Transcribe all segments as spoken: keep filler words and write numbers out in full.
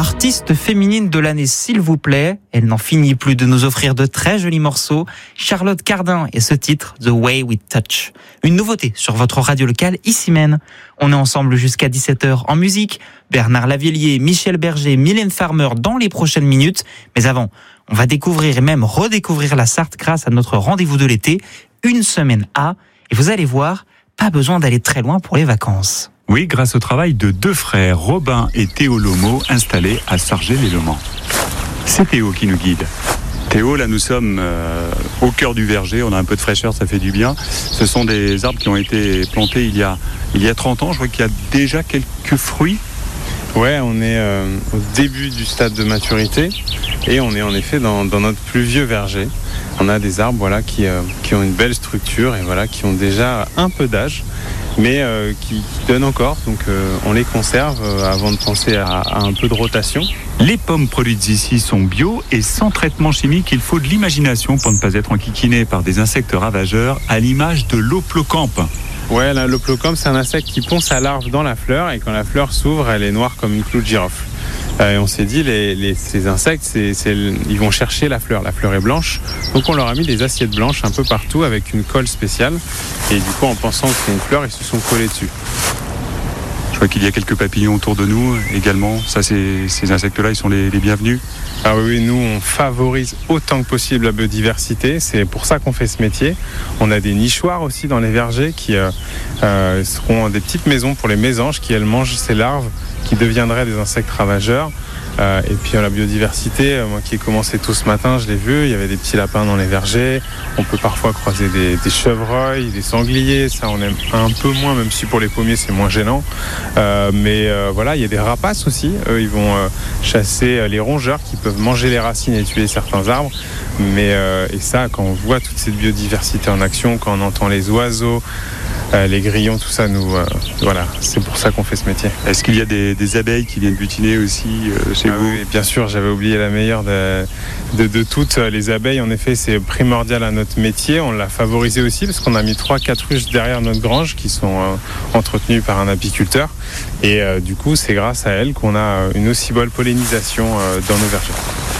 Artiste féminine de l'année, s'il vous plaît. Elle n'en finit plus de nous offrir de très jolis morceaux. Charlotte Cardin et ce titre, The Way We Touch. Une nouveauté sur votre radio locale, ici même. On est ensemble jusqu'à dix-sept heures en musique. Bernard Lavillier, Michel Berger, Mylène Farmer dans les prochaines minutes. Mais avant, on va découvrir et même redécouvrir la Sarthe grâce à notre rendez-vous de l'été. Une semaine à, et vous allez voir, pas besoin d'aller très loin pour les vacances. Oui, grâce au travail de deux frères, Robin et Théo Lomo, installés à Sargé-les-Leman. C'est Théo qui nous guide. Théo, là nous sommes euh, au cœur du verger, on a un peu de fraîcheur, ça fait du bien. Ce sont des arbres qui ont été plantés il y a, il y a trente ans, je vois qu'il y a déjà quelques fruits. Ouais, on est euh, au début du stade de maturité et on est en effet dans, dans notre plus vieux verger. On a des arbres voilà, qui, euh, qui ont une belle structure et voilà, qui ont déjà un peu d'âge, mais euh, qui, qui donnent encore. Donc euh, on les conserve euh, avant de penser à, à un peu de rotation. Les pommes produites ici sont bio et sans traitement chimique. Il faut de l'imagination pour ne pas être enquiquiné par des insectes ravageurs, à l'image de l'Hoplocampe. Ouais, l'Hoplocampe, c'est un insecte qui pond sa larve dans la fleur et quand la fleur s'ouvre, elle est noire comme une clou de girofle. Euh, et on s'est dit, les, les, ces insectes, c'est, c'est, ils vont chercher la fleur. La fleur est blanche, donc on leur a mis des assiettes blanches un peu partout avec une colle spéciale. Et du coup, en pensant que c'est une fleur, ils se sont collés dessus. Je vois qu'il y a quelques papillons autour de nous également. Ça, c'est, ces insectes-là, ils sont les, les bienvenus. Ah oui, nous, on favorise autant que possible la biodiversité. C'est pour ça qu'on fait ce métier. On a des nichoirs aussi dans les vergers qui euh, euh, seront des petites maisons pour les mésanges qui, elles, mangent ces larves qui deviendraient des insectes ravageurs. Euh, et puis euh, la biodiversité, euh, moi qui ai commencé tôt ce matin, je l'ai vu, il y avait des petits lapins dans les vergers. On peut parfois croiser des, des chevreuils, des sangliers. Ça, on aime un peu moins, même si pour les pommiers, c'est moins gênant. Euh, mais euh, voilà, il y a des rapaces aussi. Eux, ils vont euh, chasser euh, les rongeurs qui peuvent manger les racines et tuer certains arbres. Mais euh, et ça, quand on voit toute cette biodiversité en action, quand on entend les oiseaux, euh, les grillons, tout ça, nous, euh, voilà, c'est pour ça qu'on fait ce métier. Est-ce qu'il y a des, des abeilles qui viennent butiner aussi euh, chez ah vous ? Oui, bien sûr, j'avais oublié la meilleure de, de, de toutes. Les abeilles, en effet, c'est primordial à notre métier. On l'a favorisé aussi parce qu'on a mis trois quatre ruches derrière notre grange qui sont euh, entretenues par un apiculteur. Et euh, du coup, c'est grâce à elles qu'on a une aussi bonne pollinisation euh, dans nos vergers.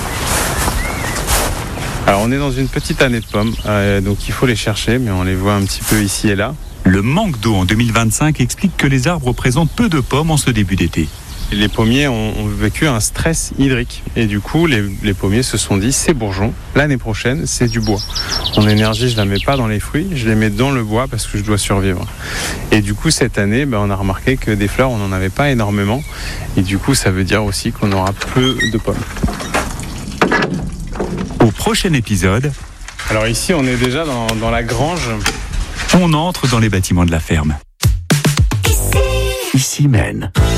Alors on est dans une petite année de pommes, euh, donc il faut les chercher, mais on les voit un petit peu ici et là. Le manque d'eau en deux mille vingt-cinq explique que les arbres présentent peu de pommes en ce début d'été. Les pommiers ont, ont vécu un stress hydrique et du coup les, les pommiers se sont dit c'est bourgeon, l'année prochaine c'est du bois. Mon énergie je la mets pas dans les fruits, je les mets dans le bois parce que je dois survivre. Et du coup cette année ben, on a remarqué que des fleurs on n'en avait pas énormément et du coup ça veut dire aussi qu'on aura peu de pommes. Au prochain épisode... Alors ici on est déjà dans, dans la grange. On entre dans les bâtiments de la ferme. Ici, Ici mène.